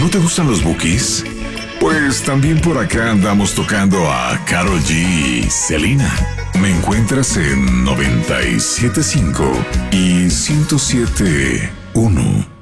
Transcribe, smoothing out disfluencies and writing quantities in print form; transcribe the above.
¿No te gustan los Bukis? Pues también por acá andamos tocando a Karol G y Selena. Me encuentras en 97.5 y 107.1.